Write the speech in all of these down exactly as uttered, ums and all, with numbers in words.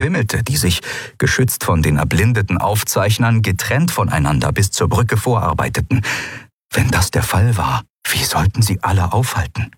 bimmelte, die sich, geschützt von den erblindeten Aufzeichnern, getrennt voneinander bis zur Brücke vorarbeiteten. Wenn das der Fall war, wie sollten sie alle aufhalten?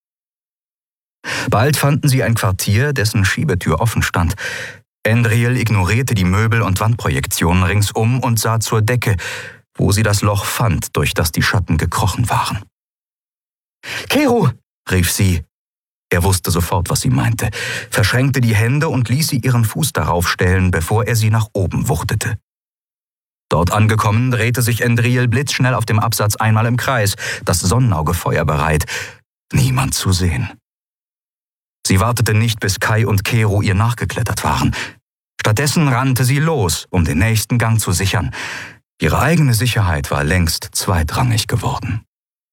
Bald fanden sie ein Quartier, dessen Schiebetür offen stand. Endriel ignorierte die Möbel- und Wandprojektionen ringsum und sah zur Decke, wo sie das Loch fand, durch das die Schatten gekrochen waren. »Kero«, rief sie. Er wusste sofort, was sie meinte, verschränkte die Hände und ließ sie ihren Fuß darauf stellen, bevor er sie nach oben wuchtete. Dort angekommen, drehte sich Endriel blitzschnell auf dem Absatz einmal im Kreis, das Sonnenauge feuerbereit. Niemand zu sehen. Sie wartete nicht, bis Kai und Kero ihr nachgeklettert waren. Stattdessen rannte sie los, um den nächsten Gang zu sichern. Ihre eigene Sicherheit war längst zweitrangig geworden.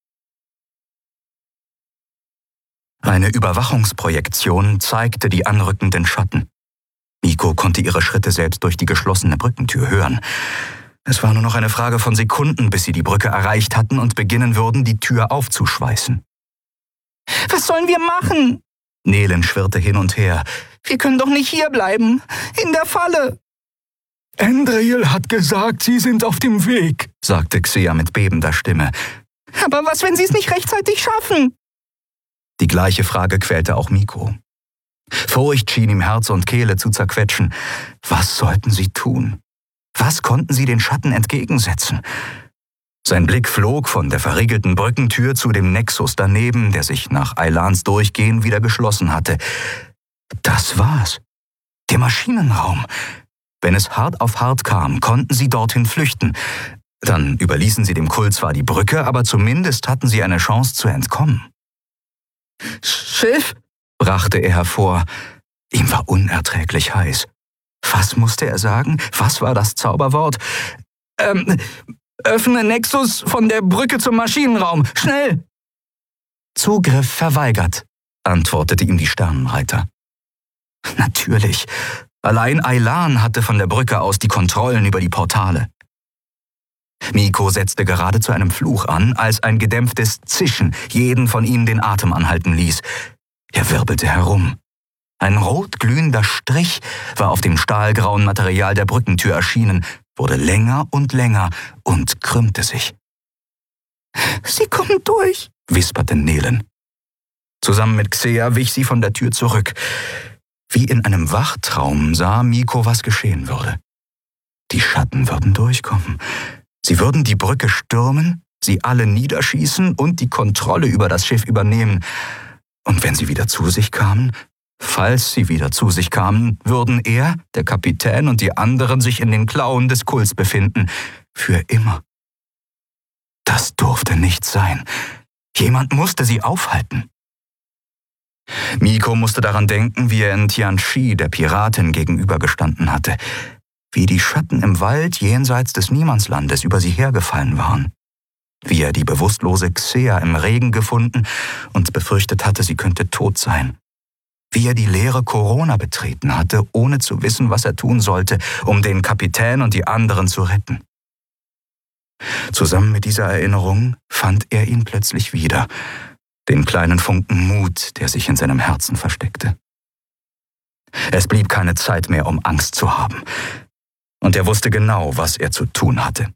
Eine Überwachungsprojektion zeigte die anrückenden Schatten. Miko konnte ihre Schritte selbst durch die geschlossene Brückentür hören. Es war nur noch eine Frage von Sekunden, bis sie die Brücke erreicht hatten und beginnen würden, die Tür aufzuschweißen. »Was sollen wir machen?« Nelen schwirrte hin und her. »Wir können doch nicht hierbleiben, in der Falle.« »Endriel hat gesagt, Sie sind auf dem Weg«, sagte Xea mit bebender Stimme. »Aber was, wenn Sie es nicht rechtzeitig schaffen?« Die gleiche Frage quälte auch Miko. Furcht schien ihm Herz und Kehle zu zerquetschen. Was sollten sie tun? Was konnten sie den Schatten entgegensetzen? Sein Blick flog von der verriegelten Brückentür zu dem Nexus daneben, der sich nach Aylans Durchgehen wieder geschlossen hatte. Das war's. Der Maschinenraum. Wenn es hart auf hart kam, konnten sie dorthin flüchten. Dann überließen sie dem Kult zwar die Brücke, aber zumindest hatten sie eine Chance zu entkommen. »Schiff?« brachte er hervor. Ihm war unerträglich heiß. Was musste er sagen? Was war das Zauberwort? Ähm, öffne Nexus von der Brücke zum Maschinenraum. Schnell! Zugriff verweigert, antwortete ihm die Sternenreiter. Natürlich. Allein Aylan hatte von der Brücke aus die Kontrollen über die Portale. Miko setzte gerade zu einem Fluch an, als ein gedämpftes Zischen jeden von ihnen den Atem anhalten ließ. Er wirbelte herum. Ein rotglühender Strich war auf dem stahlgrauen Material der Brückentür erschienen, wurde länger und länger und krümmte sich. »Sie kommen durch«, wisperte Nelen. Zusammen mit Xea wich sie von der Tür zurück. Wie in einem Wachtraum sah Miko, was geschehen würde. Die Schatten würden durchkommen. Sie würden die Brücke stürmen, sie alle niederschießen und die Kontrolle über das Schiff übernehmen. Und wenn sie wieder zu sich kamen, falls sie wieder zu sich kamen, würden er, der Kapitän und die anderen sich in den Klauen des Kults befinden. Für immer. Das durfte nicht sein. Jemand musste sie aufhalten. Miko musste daran denken, wie er in Tianchi der Piratin gegenübergestanden hatte. Wie die Schatten im Wald jenseits des Niemandslandes über sie hergefallen waren. Wie er die bewusstlose Xea im Regen gefunden und befürchtet hatte, sie könnte tot sein. Wie er die leere Corona betreten hatte, ohne zu wissen, was er tun sollte, um den Kapitän und die anderen zu retten. Zusammen mit dieser Erinnerung fand er ihn plötzlich wieder, den kleinen Funken Mut, der sich in seinem Herzen versteckte. Es blieb keine Zeit mehr, um Angst zu haben. Und er wusste genau, was er zu tun hatte.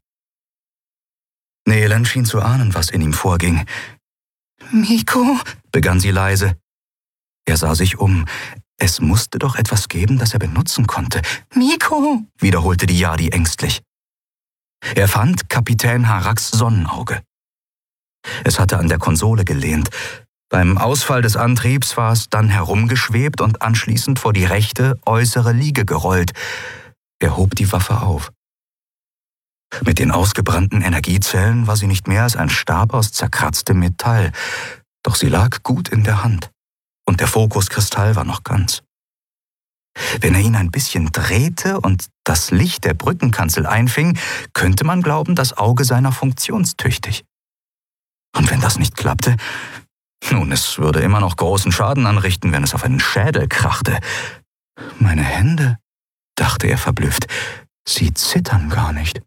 Nelen schien zu ahnen, was in ihm vorging. »Miko«, begann sie leise. Er sah sich um. Es musste doch etwas geben, das er benutzen konnte. »Miko«, wiederholte die Yadi ängstlich. Er fand Kapitän Haraks Sonnenauge. Es hatte an der Konsole gelehnt. Beim Ausfall des Antriebs war es dann herumgeschwebt und anschließend vor die rechte, äußere Liege gerollt. Er hob die Waffe auf. Mit den ausgebrannten Energiezellen war sie nicht mehr als ein Stab aus zerkratztem Metall, doch sie lag gut in der Hand, und der Fokuskristall war noch ganz. Wenn er ihn ein bisschen drehte und das Licht der Brückenkanzel einfing, könnte man glauben, das Auge sei noch funktionstüchtig. Und wenn das nicht klappte, nun, es würde immer noch großen Schaden anrichten, wenn es auf einen Schädel krachte. Meine Hände, dachte er verblüfft, sie zittern gar nicht.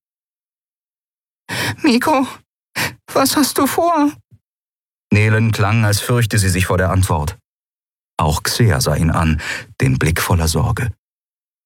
»Miko, was hast du vor?« Nelen klang, als fürchte sie sich vor der Antwort. Auch Xea sah ihn an, den Blick voller Sorge.